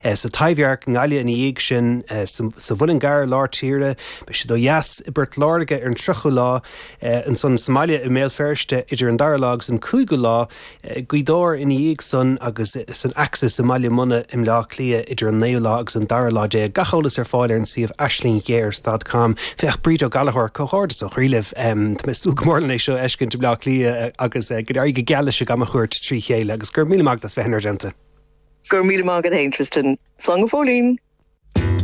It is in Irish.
sa taimhearc an gáile in dhéag sin sa bhfuil an gar lár tíre, be si do jas I burt láirge ar an trochu lá an son Somalia I méil ferste idir an darlags an cúigu lá guidóir in dhéag son agus san axis Somalia muna im lá clia idir an néolags an darládé gacholas ar fáil ar an siomh ashlinggears.com fech bríd ó galahar cohordas ó chríileh me stúl gomórlan é seo ecinn tú blá clia agus go aige geala se gama chuirt trí chéile agus gur míle mag das bhenar gente. Gur míle mag an Tristan. Slán go fólín.